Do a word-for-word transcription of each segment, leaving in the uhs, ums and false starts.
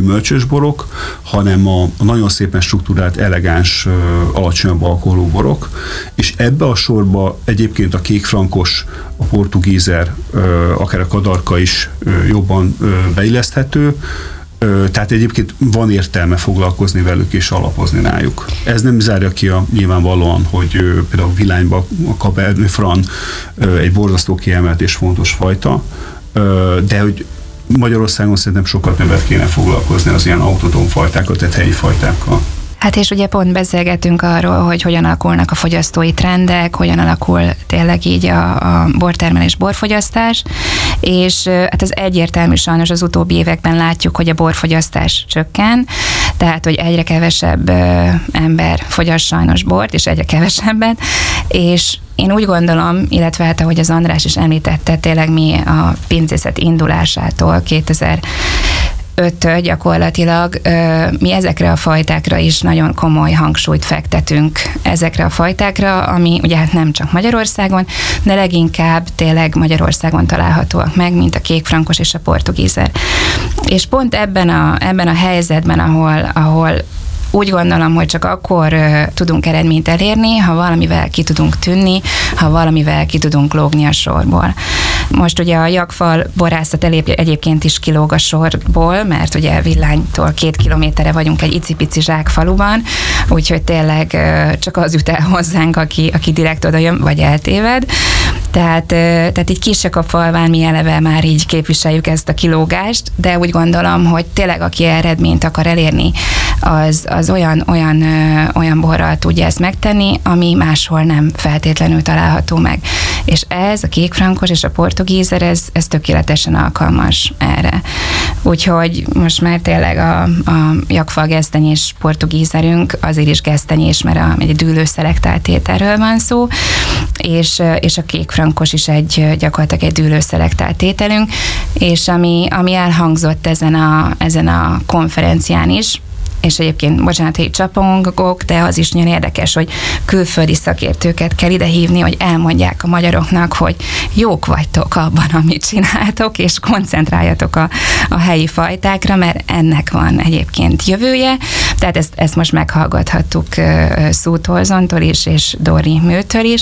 gyümölcsös borok, hanem a, a nagyon szépen struktúrált, elegáns, alacsonyabb alkoholú borok, és ebbe a sorba egyébként a kékfrankos, a portugízer, akár a kadarka is jobban beilleszthető, tehát egyébként van értelme foglalkozni velük és alapozni rájuk. Ez nem zárja ki a, nyilvánvalóan, hogy például a Villányban a Cabernet Franc egy borzasztó kiemelt és fontos fajta, de hogy Magyarországon szerintem sokkal többet kéne foglalkozni az ilyen autoton fajtákkal, tehát helyi fajtákkal. Hát és ugye pont beszélgetünk arról, hogy hogyan alakulnak a fogyasztói trendek, hogyan alakul tényleg így a, a bortermelés, borfogyasztás, és hát az egyértelmű, sajnos az utóbbi években látjuk, hogy a borfogyasztás csökken, tehát hogy egyre kevesebb ö, ember fogyaszt sajnos bort, és egyre kevesebbet, és én úgy gondolom, illetve hát ahogy az András is említette, tényleg mi a pincészet indulásától kétezer-öttől gyakorlatilag mi ezekre a fajtákra is nagyon komoly hangsúlyt fektetünk, ezekre a fajtákra, ami ugye hát nem csak Magyarországon, de leginkább tényleg Magyarországon találhatóak meg, mint a kékfrankos és a portugízer. És pont ebben a, ebben a helyzetben, ahol, ahol úgy gondolom, hogy csak akkor uh, tudunk eredményt elérni, ha valamivel ki tudunk tűnni, ha valamivel ki tudunk lógni a sorból. Most ugye a Jakfal borászat elég, egyébként is kilóg a sorból, mert ugye Villánytól két kilométerre vagyunk egy icipici zsákfaluban, úgyhogy tényleg uh, csak az jut el hozzánk, aki, aki direkt oda jön, vagy eltéved. Tehát, uh, tehát így Kisakafalván mi eleve már így képviseljük ezt a kilógást, de úgy gondolom, hogy tényleg aki eredményt akar elérni, az, az olyan, olyan, ö, olyan borral tudja ezt megtenni, ami máshol nem feltétlenül található meg. És ez, a kékfrankos és a portugízer, ez, ez tökéletesen alkalmas erre. Úgyhogy most már tényleg a, a Jakfal gesztenyés portugízerünk azért is gesztenyés, mert a, egy dűlőszelektált ételről van szó, és, és a kékfrankos is egy gyakorlatilag egy dűlőszelektált ételünk, és ami, ami elhangzott ezen a, ezen a konferencián is, és egyébként, bocsánat, hogy csapongok, de az is nagyon érdekes, hogy külföldi szakértőket kell idehívni, hogy elmondják a magyaroknak, hogy jók vagytok abban, amit csináltok, és koncentráljatok a, a helyi fajtákra, mert ennek van egyébként jövője. Tehát ezt, ezt most meghallgathattuk Szútól Zontól is, és Dori Műtől is,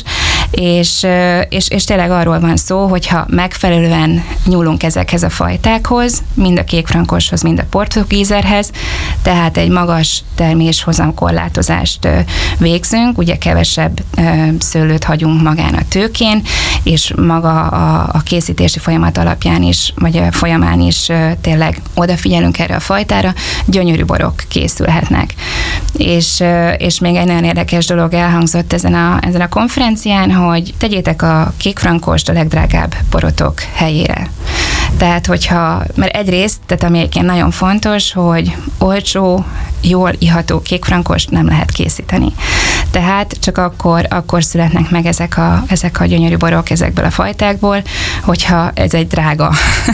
és, és, és tényleg arról van szó, hogyha megfelelően nyúlunk ezekhez a fajtákhoz, mind a kékfrankoshoz, mind a portugízerhez, tehát egy magas terméshozam korlátozást végzünk, ugye kevesebb szőlőt hagyunk magán a tőkén, és maga a, a készítési folyamat alapján is, vagy a folyamán is tényleg odafigyelünk erre a fajtára, gyönyörű borok készülhetnek. És, és még egy nagyon érdekes dolog elhangzott ezen a, ezen a konferencián, hogy tegyétek a kékfrankost a legdrágább borotok helyére. Tehát, hogyha, mert egyrészt, tehát ami egyébként nagyon fontos, hogy olcsó, jól iható kékfrankost nem lehet készíteni. Tehát csak akkor, akkor születnek meg ezek a, ezek a gyönyörű borok ezekből a fajtákból, hogyha ez egy drága,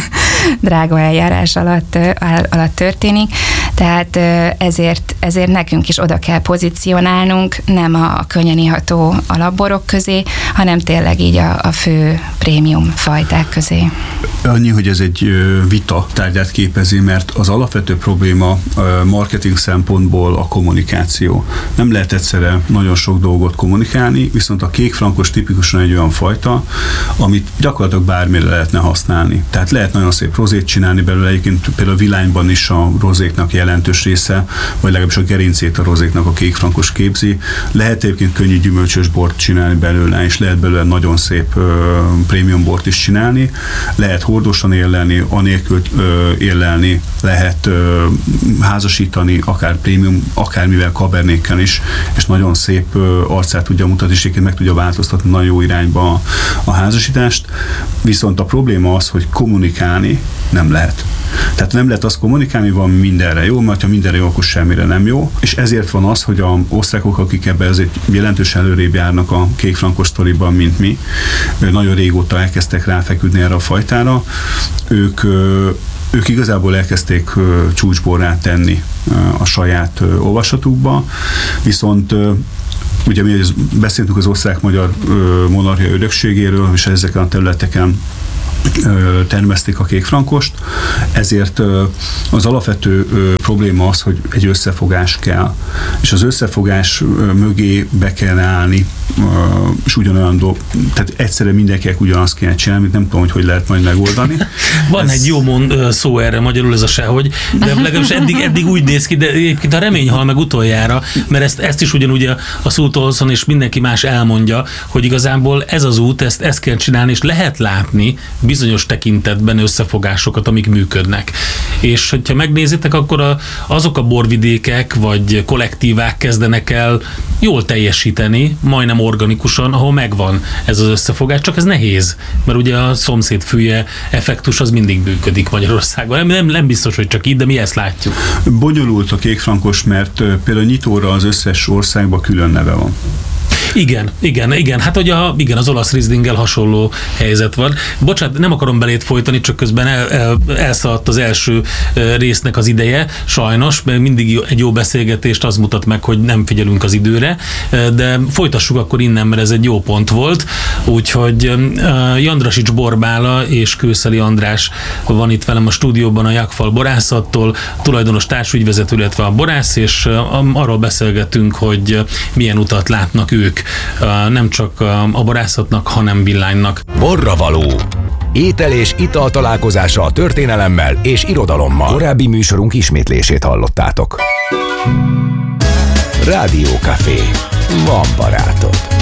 drága eljárás alatt, alatt történik. Tehát ezért, ezért nekünk is oda kell pozícionálnunk, nem a könnyen iható alapborok közé, hanem tényleg így a, a fő prémium fajták közé. Annyi, hogy ez egy vita tárgyát képezi, mert az alapvető probléma marketing szempontból a kommunikáció. Nem lehet egyszerre nagyon sok dolgot kommunikálni, viszont a kékfrankos tipikusan egy olyan fajta, amit gyakorlatilag bármire lehetne használni. Tehát lehet nagyon szép rozét csinálni belőle, egyébként például a Villányban is a rozéknak jelentős része, vagy legalábbis a gerincét a rozéknak a kékfrankos képzi. Lehet egyébként könnyű gyümölcsös bort csinálni belőle, és lehet belőle nagyon szép uh, prémium bort is csinálni. Lehet hordosan érlelni, anélkül uh, érlelni, lehet uh, házasítani, akár prémium, akármivel kabernékkel is, és nagyon szép uh, arcát tudja mutatni, és meg tudja változtatni nagyon jó irányba a, a házasítást. Viszont a probléma az, hogy kommunikálni nem lehet. Tehát nem lehet azt kommunikálni, van mindenre jó, mert ha mindenre jó, akkor semmire nem jó. És ezért van az, hogy az osztrákok, akik ebben azért jelentősen előrébb járnak a kékfrankos sztoriban, mint mi, nagyon régóta elkezdtek ráfeküdni erre a fajtára, ők ők igazából elkezdték csúcsborrá tenni a saját olvasatukba, viszont ugye mi beszéltünk az osztrák-magyar monarchia örökségéről, és ezeken a területeken termesztik a kékfrankost, ezért az alapvető probléma az, hogy egy összefogás kell, és az összefogás mögé be kell állni, és ugyanolyan dolg, tehát egyszerűen mindenkinek ugyanazt kéne csinálni, nem tudom, hogy hogy lehet majd megoldani. Van ez... egy jó mond, szó erre, magyarul ez a sehogy, de legalábbis eddig, eddig úgy néz ki, de egyébként a remény hal meg utoljára, mert ezt, ezt is ugyanúgy a, a Szútolszon és mindenki más elmondja, hogy igazából ez az út, ezt, ezt kell csinálni, és lehet látni bizonyos tekintetben összefogásokat, amik működnek. És hogyha megnézitek, akkor a, azok a borvidékek vagy kollektívák kezdenek el jól teljesíteni, majdnem organikusan, ahol megvan ez az összefogás, csak ez nehéz, mert ugye a szomszéd fülye effektus az mindig működik Magyarországon. Nem, nem, nem biztos, hogy csak itt, de mi ezt látjuk. Bonyolult a kékfrankos, mert például Nyitóra az összes országban külön neve van. Igen, igen, igen. Hát ugye a, igen, az olasz Rieslinggel hasonló helyzet van. Bocsánat, nem akarom belét folytani, csak közben el, el, elszaladt az első résznek az ideje, sajnos, mert mindig egy jó beszélgetést az mutat meg, hogy nem figyelünk az időre, de folytassuk akkor innen, mert ez egy jó pont volt. Úgyhogy Jandrasics Borbála és Kőszeli András van itt velem a stúdióban a Jakfal borászattól, tulajdonos társügyvezető, illetve a borász, és arról beszélgetünk, hogy milyen utat látnak ők, nem csak a borászatnak, hanem Villánynak. Borravaló. Étel és ital találkozása a történelemmel és irodalommal. Korábbi műsorunk ismétlését hallottátok. Rádió Café. Van barátod.